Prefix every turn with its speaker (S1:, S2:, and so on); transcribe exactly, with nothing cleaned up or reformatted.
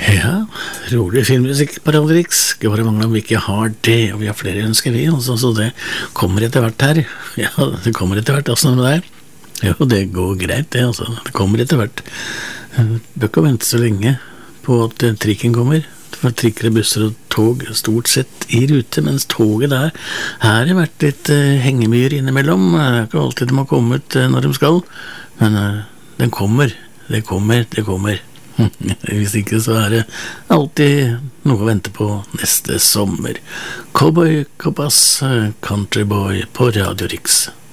S1: Ja, rolig filmmusikk på Radio Rix. Det var mange om vi ikke har det, og vi har flere ønsker vi, altså, så det kommer etter hvert her. Ja, det kommer etter hvert, altså, med deg. Jo, det går greit, det, altså. Det kommer etter hvert. Bør ikke vente så lenge på at trikken kommer. For trikker, busser og tog stort sett i rute, mens toget der, her har vært litt uh, hengemyr innimellom. Det er ikke alltid de har kommet uh, når de skal, men uh, den kommer, det kommer, det kommer. Hvis ikke så er det alltid noe å vente på neste sommer. Cowboy Cowboys, Country Boy på Radio Rix.